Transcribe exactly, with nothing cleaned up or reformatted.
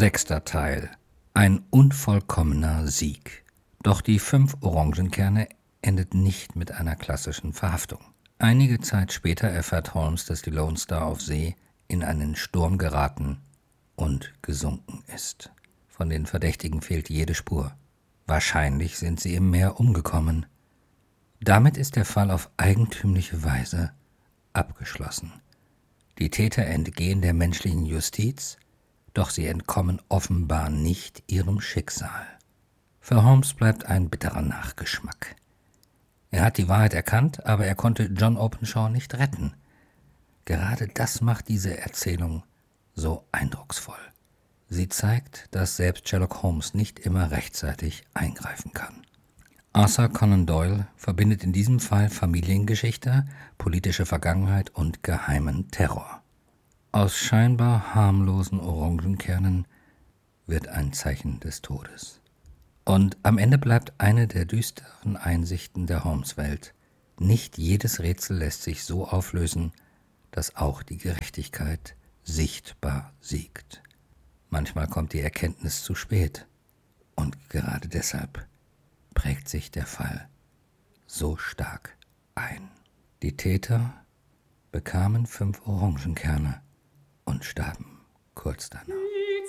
Sechster Teil. Ein unvollkommener Sieg. Doch die fünf Orangenkerne endet nicht mit einer klassischen Verhaftung. Einige Zeit später erfährt Holmes, dass die Lone Star auf See in einen Sturm geraten und gesunken ist. Von den Verdächtigen fehlt jede Spur. Wahrscheinlich sind sie im Meer umgekommen. Damit ist der Fall auf eigentümliche Weise abgeschlossen. Die Täter entgehen der menschlichen Justiz, doch sie entkommen offenbar nicht ihrem Schicksal. Für Holmes bleibt ein bitterer Nachgeschmack. Er hat die Wahrheit erkannt, aber er konnte John Openshaw nicht retten. Gerade das macht diese Erzählung so eindrucksvoll. Sie zeigt, dass selbst Sherlock Holmes nicht immer rechtzeitig eingreifen kann. Arthur Conan Doyle verbindet in diesem Fall Familiengeschichte, politische Vergangenheit und geheimen Terror. Aus scheinbar harmlosen Orangenkernen wird ein Zeichen des Todes. Und am Ende bleibt eine der düsteren Einsichten der Holmes-Welt. Nicht jedes Rätsel lässt sich so auflösen, dass auch die Gerechtigkeit sichtbar siegt. Manchmal kommt die Erkenntnis zu spät. Und gerade deshalb prägt sich der Fall so stark ein. Die Täter bekamen fünf Orangenkerne und starben kurz danach.